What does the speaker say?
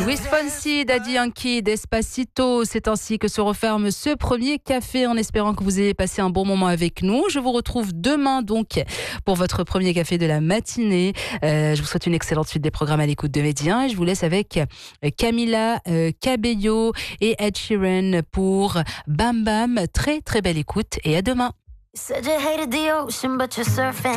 Luis Fonsi, Daddy Yankee, Despacito. C'est ainsi que se referme ce premier café en espérant que vous ayez passé un bon moment avec nous. Je vous retrouve demain donc pour votre premier café de la matinée. Je vous souhaite une excellente suite des programmes à l'écoute de Média et je vous laisse avec Camila Cabello et Ed Sheeran pour Bam Bam. Très très belle écoute et à demain.